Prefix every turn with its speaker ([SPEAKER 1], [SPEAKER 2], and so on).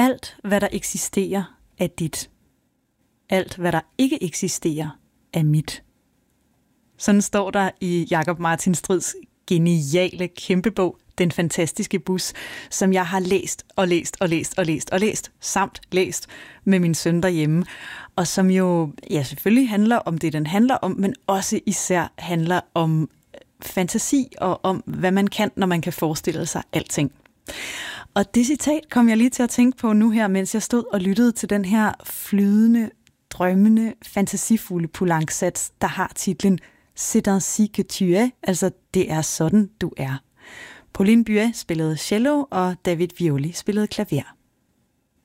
[SPEAKER 1] Alt, hvad der eksisterer, er dit. Alt, hvad der ikke eksisterer, er mit. Sådan står der i Jakob Martin Strids geniale kæmpebog, Den fantastiske bus, som jeg har læst, samt læst med min søn derhjemme, og som jo selvfølgelig handler om det, den handler om, men også især handler om fantasi og om, hvad man kan, når man kan forestille sig alting. Og det citat kom jeg lige til at tænke på nu her, mens jeg stod og lyttede til den her flydende, drømmende, fantasifulde Poulenc-sats, der har titlen C'est ainsi que tu es, altså det er sådan, du er. Pauline Buet spillede cello, og David Violi spillede klaver.